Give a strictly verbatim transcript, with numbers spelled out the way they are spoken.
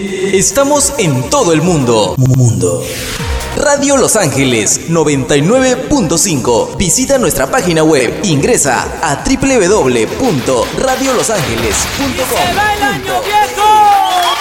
Estamos en todo el mundo. Mundo. Radio Los Ángeles noventa y nueve punto cinco. Visita nuestra página web. Ingresa a doble u doble u doble u punto radio los ángeles punto com. ¡Se va el año viejo!